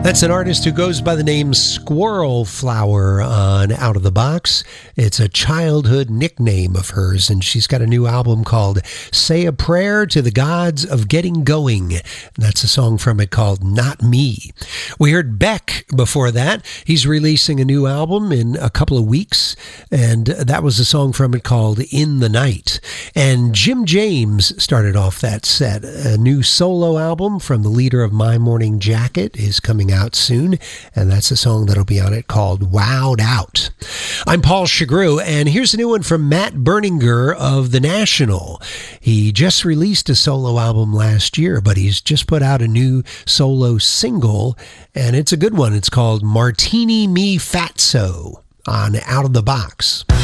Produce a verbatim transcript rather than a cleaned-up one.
That's an artist who goes by the name Squirrel Flower on Out of the Box. It's a childhood nickname of hers, and she's got a new album called Say a Prayer to the Gods of Getting Going. And that's a song from it called Not Me. We heard Beck before that. He's releasing a new album in a couple of weeks, and that was a song from it called In the Night. And Jim James started off that set. A new solo album from the leader of My Morning Jacket is coming out soon, and that's a song that'll be on it called Wowed Out. I'm Paul Chagru, and here's a new one from Matt Berninger of The National. He just released a solo album last year, but he's just put out a new solo single, and it's a good one. It's called Martini Me Fatso on Out of the Box.